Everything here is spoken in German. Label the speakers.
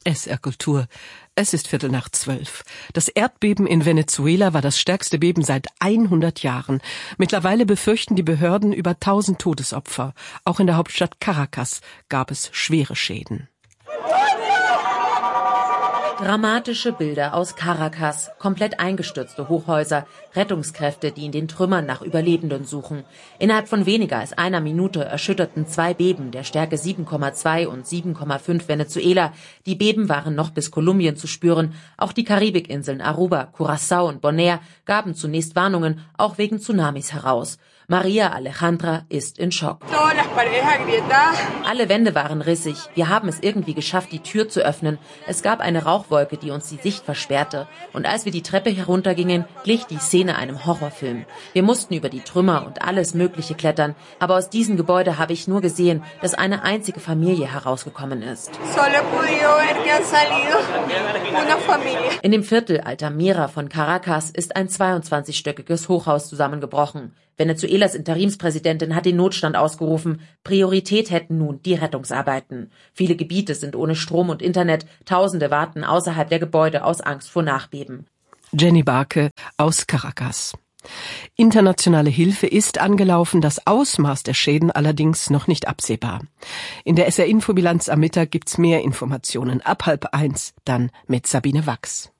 Speaker 1: SR Kultur. Es ist 11:15. Das Erdbeben in Venezuela war das stärkste Beben seit 100 Jahren. Mittlerweile befürchten die Behörden über 1000 Todesopfer. Auch in der Hauptstadt Caracas gab es schwere Schäden.
Speaker 2: Dramatische Bilder aus Caracas, komplett eingestürzte Hochhäuser, Rettungskräfte, die in den Trümmern nach Überlebenden suchen. Innerhalb von weniger als einer Minute erschütterten 2 Beben der Stärke 7,2 und 7,5 Venezuela. Die Beben waren noch bis Kolumbien zu spüren. Auch die Karibikinseln Aruba, Curaçao und Bonaire gaben zunächst Warnungen, auch wegen Tsunamis heraus. Maria Alejandra ist in Schock. Alle Wände waren rissig. Wir haben es irgendwie geschafft, die Tür zu öffnen. Es gab eine Rauchwolke, die uns die Sicht versperrte. Und als wir die Treppe heruntergingen, glich die Szene einem Horrorfilm. Wir mussten über die Trümmer und alles Mögliche klettern. Aber aus diesem Gebäude habe ich nur gesehen, dass eine einzige Familie herausgekommen ist. In dem Viertel Altamira von Caracas ist ein 22-stöckiges Hochhaus zusammengebrochen. Venezuelas Interimspräsidentin hat den Notstand ausgerufen. Priorität hätten nun die Rettungsarbeiten. Viele Gebiete sind ohne Strom und Internet. Tausende warten außerhalb der Gebäude aus Angst vor Nachbeben.
Speaker 1: Jenny Barke aus Caracas. Internationale Hilfe ist angelaufen, das Ausmaß der Schäden allerdings noch nicht absehbar. In der SR-Infobilanz am Mittag gibt's mehr Informationen. Ab 12:30 dann mit Sabine Wachs.